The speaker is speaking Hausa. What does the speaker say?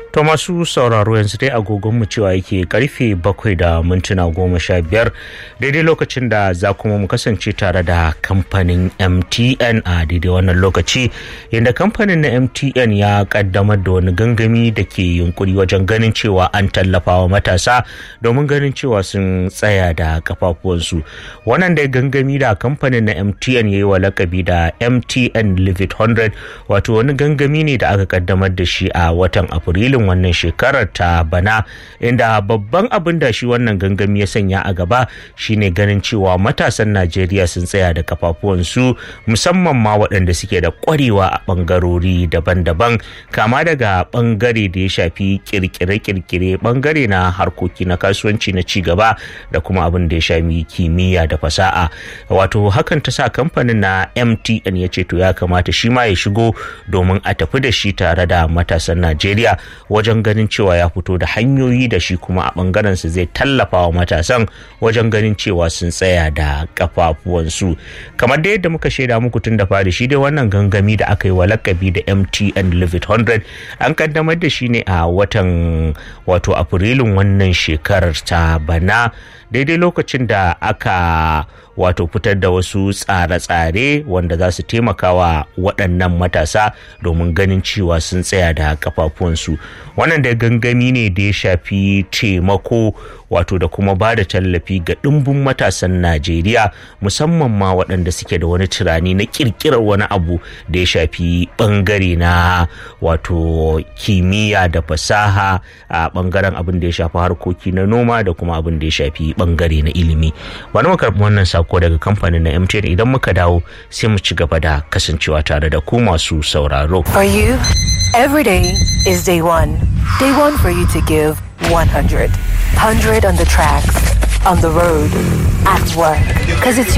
To masu sauraro yanzu dai agogonmu cewa yake karfe 7:15 daidai lokacin da za kuma mu kasance tare da kamfanin MTN a daidai wannan lokaci, inda kamfanin na MTN ya kaddamar da wani gangami da ke yunkuri wajen ganin cewa an tallafawa matasa domin ganin cewa sun tsaya da kafafuwansu. Wannan dai gangami da kamfanin na MTN ya yi wa lakabi da MTN Live It 100, wato wani gangami ne da aka kaddamar da shi a watan Afrilu wannan shekarar ta bana, inda babban abin da shi wannan gangami ya sanya a gaba shine ganin cewa matasan Najeriya sun tsaya da kafafuwansu, musamman ma waɗanda suke da ƙwarewa a ɓangarori daban-daban, kama daga ɓangare da ya shafi kirkire-kirkire, ɓangare na harkoki na kasuwanci na cigaba da kuma abin da ya shafi kimiyya da fasaha. Wato hakan ta sa kamfanin na MTN ya ce to ya kamata shi ma ya shigo domin a tafi da shi tare da matasan Najeriya wajen ganin cewa ya fito da hanyoyi da shi kuma a bangaren su zai tallafa wa matasan wajen ganin cewa sun tsaya da kafafuwansu. Kamar da yadda muka shaida muku tun da fari, shi dai wannan gangami da aka yi wa lakabi da MTN Live It 100 an kaddamar da shi ne a watan wato Afrilun wannan shekarar ta bana, daidai lokacin da aka wato fitar da wasu tsare-tsare wanda za su taimaka wa waɗannan matasa domin ganin cewa sun tsaya da kafafuwansu. Wannan da gangami ne da ya shafi taimako wato da kuma ba da tallafi ga ɗimbin matasan Najeriya, musamman ma waɗanda suke da wani tunani na ƙirƙirar wani abu da ya shafi ɓangare na wato kimiyya da fasaha, a ɓangaren abin da ya shafi harkoki na noma da kuma abin da ya shafi ɓangare na ilimi. Bari mu karɓi wannan sako daga kamfanin na MTN, idan muka dawo sai mu ci gaba da kasancewa tare da ku masu sauraro. For you, every day is day one. Day one for you to give 100. 100 on the tracks, on the road, at work. Because it's